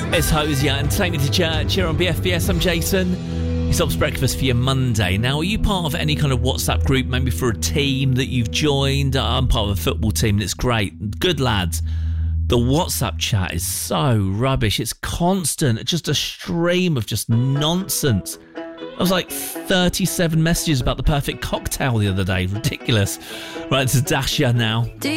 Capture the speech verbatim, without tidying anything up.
It's Hosier and Take Me to Church here on B F B S. I'm Jason. It's Ob's Breakfast for your Monday. Now, are you part of any kind of WhatsApp group, maybe for a team that you've joined? I'm part of a football team and it's great. Good lads. The WhatsApp chat is so rubbish. It's constant. It's just a stream of just nonsense. I was like thirty-seven messages about the perfect cocktail the other day. Ridiculous. Right, this is Dasha now. Do